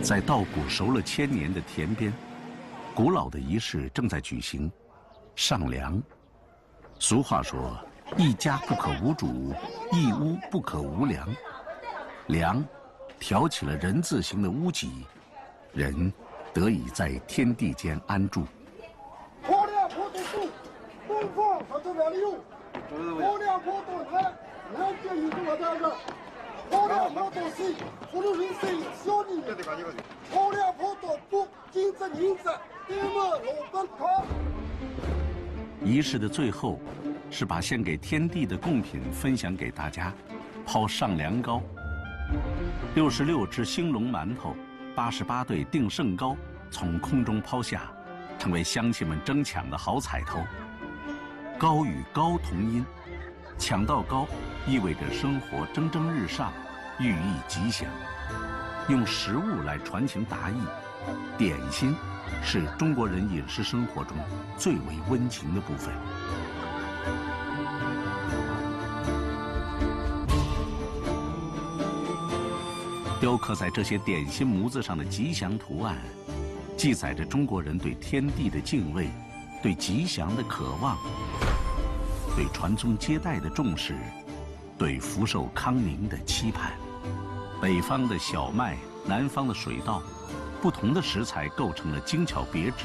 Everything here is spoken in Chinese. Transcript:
在稻谷熟了1000年的田边，古老的仪式正在举行，上梁。俗话说：“一家不可无主，一屋不可无梁。”梁挑起了人字形的屋脊，人得以在天地间安住。 坡梁坡度树，东方和这边的有，坡梁坡度南，南边有这个这个。坡梁坡度西，湖州人生小女人。坡梁坡度北，金子银子，对门罗本康。 仪式的最后，是把献给天地的贡品分享给大家，抛上梁糕。66只兴隆馒头，88对定胜糕从空中抛下，成为乡亲们争抢的好彩头。糕与高同音，抢到糕意味着生活蒸蒸日上，寓意吉祥。用食物来传情达意，点心是中国人饮食生活中最为温情的部分。雕刻在这些点心模子上的吉祥图案，记载着中国人对天地的敬畏，对吉祥的渴望，对传宗接代的重视，对福寿康宁的期盼。北方的小麦，南方的水稻，不同的食材构成了精巧别致